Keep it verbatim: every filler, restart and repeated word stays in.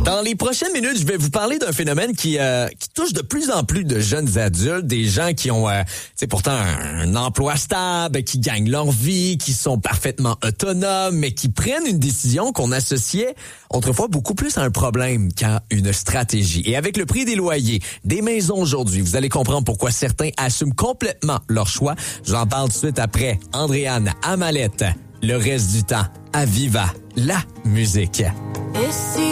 Dans les prochaines minutes, je vais vous parler d'un phénomène qui, euh, qui touche de plus en plus de jeunes adultes, des gens qui ont euh, pourtant un, un emploi stable, qui gagnent leur vie, qui sont parfaitement autonomes, mais qui prennent une décision qu'on associait autrefois beaucoup plus à un problème qu'à une stratégie. Et avec le prix des loyers, des maisons aujourd'hui, vous allez comprendre pourquoi certains assument complètement leur choix. Je vous en parle tout de suite après. Andréane Amalette, le reste du temps, à Viva, la musique. Et si